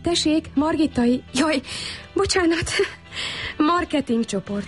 Tessék, Margittai. Jaj, bocsánat. Marketing csoport.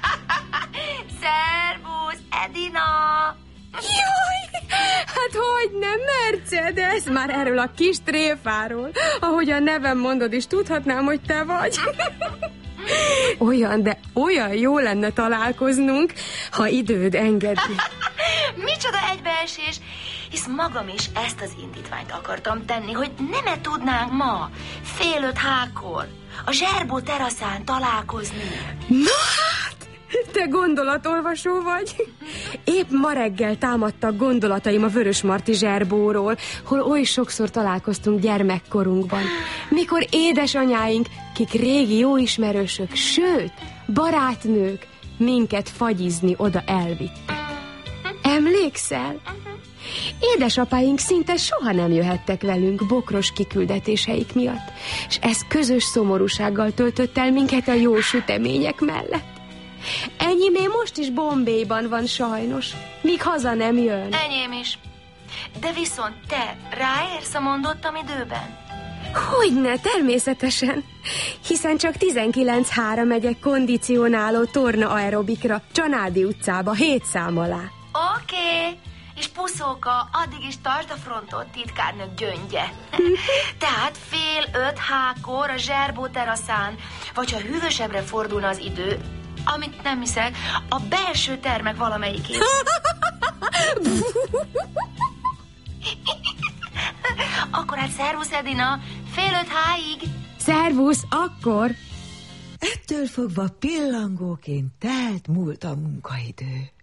Szervusz, Edina! Jaj, hát hogy nem, Mercedes? Már erről a kis tréfáról. Ahogy a nevem mondod is, tudhatnám, hogy te vagy. Olyan, de olyan jó lenne találkoznunk, ha időd engedi. Micsoda egybeesés! Hisz magam is ezt az indítványt akartam tenni, hogy nem tudnánk ma 4:30-kor a Zserbó teraszán találkozni. Na hát, te gondolatolvasó vagy? Épp ma reggel támadtak gondolataim a Vörösmarty Zserbóról, hol oly sokszor találkoztunk gyermekkorunkban. Mikor édesanyáink, kik régi jó ismerősök, sőt, barátnők, minket fagyizni oda elvittek. Emlékszel? Édesapáink szinte soha nem jöhettek velünk bokros kiküldetéseik miatt, és ez közös szomorúsággal töltött el minket a jó sütemények mellett. Enyémé most is Bombayban van sajnos, míg haza nem jön. Enyém is. De viszont te ráérsz a mondottam időben? Hogyne, természetesen. Hiszen csak 19:03 megyek kondicionáló torna aerobikra, Csanádi utcába, 7 szám alá. Oké. És Puszóka, addig is tartsd a frontot, titkárnök gyöngye. Tehát 4:05-kor a Zserbó teraszán, vagy ha hűvösebbre fordulna az idő, amit nem hiszek, a belső termek valamelyikén. Akkor hát szervusz, Edina, 4:05-ig. Szervusz, akkor. Ettől fogva pillangóként telt múlt a munkaidő.